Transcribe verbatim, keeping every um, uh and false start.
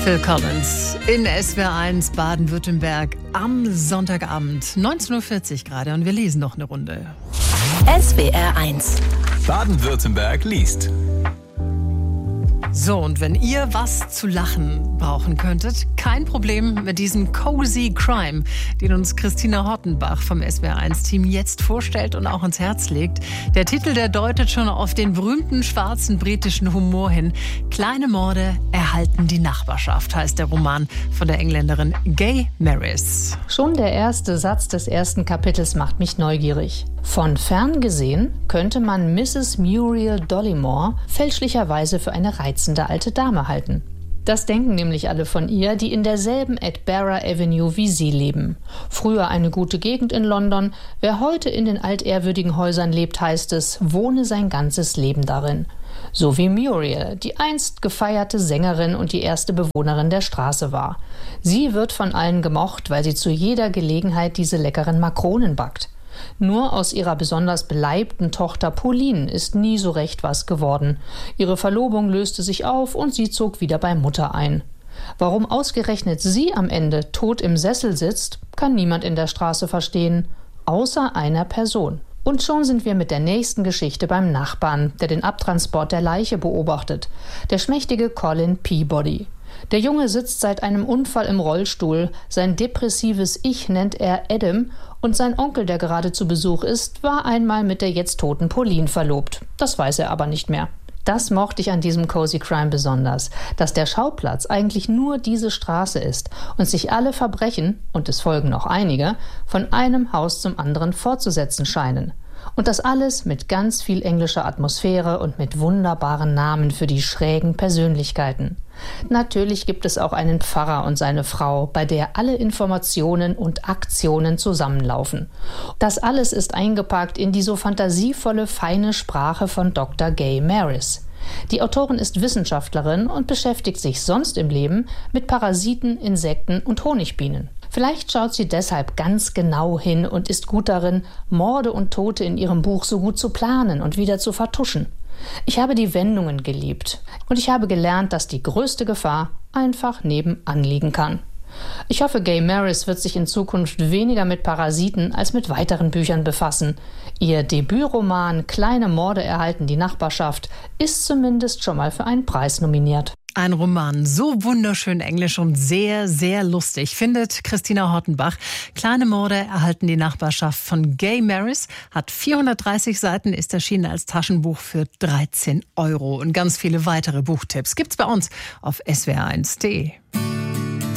Phil Collins in S W R eins Baden-Württemberg am Sonntagabend. neunzehn Uhr vierzig gerade und wir lesen noch eine Runde. S W R eins Baden-Württemberg liest. So, und wenn ihr was zu lachen brauchen könntet, kein Problem mit diesem Cozy Crime, den uns Christina Hortenbach vom S W R eins Team jetzt vorstellt und auch ins Herz legt. Der Titel, der deutet schon auf den berühmten schwarzen britischen Humor hin. Kleine Morde erhalten die Nachbarschaft, heißt der Roman von der Engländerin Gay Maris. Schon der erste Satz des ersten Kapitels macht mich neugierig. Von fern gesehen könnte man Misses Muriel Dollymore fälschlicherweise für eine reizende alte Dame halten. Das denken nämlich alle von ihr, die in derselben Edbara Avenue wie sie leben. Früher eine gute Gegend in London. Wer heute in den altehrwürdigen Häusern lebt, heißt es, wohne sein ganzes Leben darin. So wie Muriel, die einst gefeierte Sängerin und die erste Bewohnerin der Straße war. Sie wird von allen gemocht, weil sie zu jeder Gelegenheit diese leckeren Makronen backt. Nur aus ihrer besonders beleibten Tochter Pauline ist nie so recht was geworden. Ihre Verlobung löste sich auf und sie zog wieder bei Mutter ein. Warum ausgerechnet sie am Ende tot im Sessel sitzt, kann niemand in der Straße verstehen, außer einer Person. Und schon sind wir mit der nächsten Geschichte beim Nachbarn, der den Abtransport der Leiche beobachtet, der schmächtige Colin Peabody. Der Junge sitzt seit einem Unfall im Rollstuhl, sein depressives Ich nennt er Adam und sein Onkel, der gerade zu Besuch ist, war einmal mit der jetzt toten Pauline verlobt. Das weiß er aber nicht mehr. Das mochte ich an diesem Cozy Crime besonders, dass der Schauplatz eigentlich nur diese Straße ist und sich alle Verbrechen, und es folgen noch einige, von einem Haus zum anderen fortzusetzen scheinen. Und das alles mit ganz viel englischer Atmosphäre und mit wunderbaren Namen für die schrägen Persönlichkeiten. Natürlich gibt es auch einen Pfarrer und seine Frau, bei der alle Informationen und Aktionen zusammenlaufen. Das alles ist eingepackt in die so fantasievolle, feine Sprache von Doktor Gay Maris. Die Autorin ist Wissenschaftlerin und beschäftigt sich sonst im Leben mit Parasiten, Insekten und Honigbienen. Vielleicht schaut sie deshalb ganz genau hin und ist gut darin, Morde und Tote in ihrem Buch so gut zu planen und wieder zu vertuschen. Ich habe die Wendungen geliebt und ich habe gelernt, dass die größte Gefahr einfach nebenan liegen kann. Ich hoffe, Gay Maris wird sich in Zukunft weniger mit Parasiten als mit weiteren Büchern befassen. Ihr Debütroman Kleine Morde erhalten die Nachbarschaft ist zumindest schon mal für einen Preis nominiert. Ein Roman, so wunderschön englisch und sehr, sehr lustig, findet Christina Hortenbach. Kleine Morde erhalten die Nachbarschaft von Gay Maris, hat vierhundertdreißig Seiten, ist erschienen als Taschenbuch für dreizehn Euro. Und ganz viele weitere Buchtipps gibt's bei uns auf S W R eins punkt de.